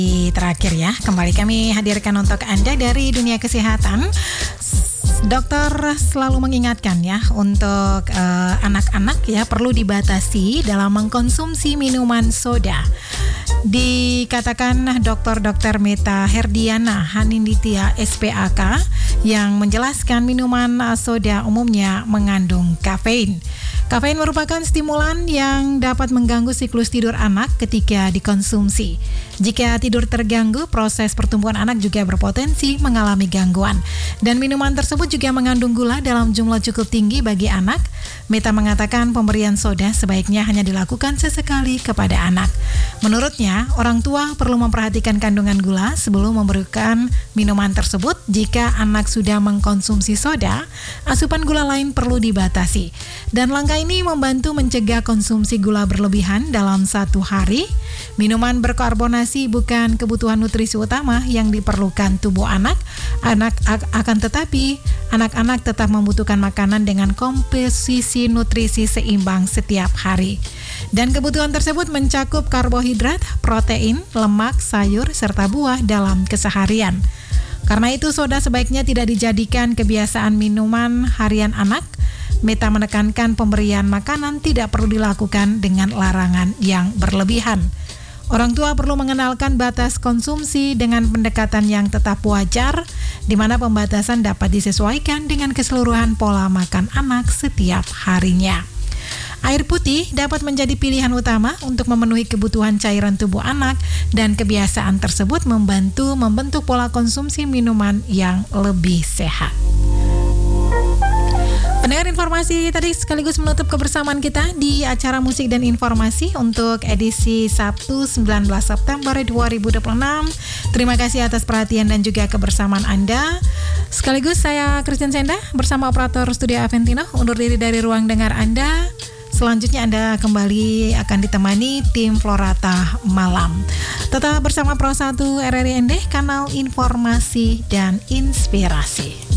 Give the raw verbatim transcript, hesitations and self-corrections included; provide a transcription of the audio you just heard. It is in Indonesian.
Terakhir ya, kembali kami hadirkan untuk Anda dari dunia kesehatan. Dokter selalu mengingatkan ya untuk uh, anak-anak ya perlu dibatasi dalam mengkonsumsi minuman soda. Dikatakan dokter-dokter Meta Herdiana Haninditya S P A K yang menjelaskan minuman soda umumnya mengandung kafein. Kafein merupakan stimulan yang dapat mengganggu siklus tidur anak ketika dikonsumsi. Jika tidur terganggu, proses pertumbuhan anak juga berpotensi mengalami gangguan. Dan minuman tersebut juga mengandung gula dalam jumlah cukup tinggi bagi anak. Meta mengatakan pemberian soda sebaiknya hanya dilakukan sesekali kepada anak. Menurutnya, orang tua perlu memperhatikan kandungan gula sebelum memberikan minuman tersebut. Jika anak sudah mengkonsumsi soda, asupan gula lain perlu dibatasi. Dan langkah ini membantu mencegah konsumsi gula berlebihan dalam satu hari. Minuman berkarbonasi bukan kebutuhan nutrisi utama yang diperlukan tubuh anak. Anak akan tetapi, anak-anak tetap membutuhkan makanan dengan komposisi nutrisi seimbang setiap hari. Dan kebutuhan tersebut mencakup karbohidrat, protein, lemak, sayur, serta buah dalam keseharian. Karena itu, soda sebaiknya tidak dijadikan kebiasaan minuman harian anak. Meta menekankan pemberian makanan tidak perlu dilakukan dengan larangan yang berlebihan. Orang tua perlu mengenalkan batas konsumsi dengan pendekatan yang tetap wajar, di mana pembatasan dapat disesuaikan dengan keseluruhan pola makan anak setiap harinya. Air putih dapat menjadi pilihan utama untuk memenuhi kebutuhan cairan tubuh anak, dan kebiasaan tersebut membantu membentuk pola konsumsi minuman yang lebih sehat. Pendengar, informasi tadi sekaligus menutup kebersamaan kita di acara musik dan informasi untuk edisi Sabtu sembilan belas September dua ribu dua puluh enam. Terima kasih atas perhatian dan juga kebersamaan Anda. Sekaligus saya Christian Senda bersama operator studio Aventino undur diri dari ruang dengar Anda. Selanjutnya Anda kembali akan ditemani tim Florata Malam. Tetap bersama Pro satu R R I N D, kanal informasi dan inspirasi.